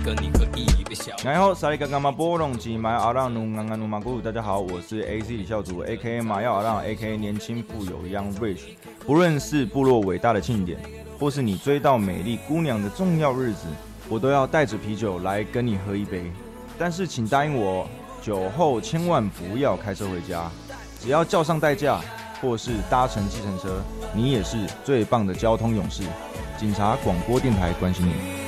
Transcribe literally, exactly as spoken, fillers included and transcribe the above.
跟你喝一杯小。 然后萨利嘎嘎马波隆吉马阿让努安安努马古，大家好，我是 A C 李孝祖 ，A K A 马耀阿让 ，A K A 年轻富有 Young Rich。不论是部落伟大的庆典，或是你追到美丽姑娘的重要日子，我都要带着啤酒来跟你喝一杯。但是请答应我，酒后千万不要开车回家，只要叫上代驾，或是搭乘计程车，你也是最棒的交通勇士。警察广播电台关心你。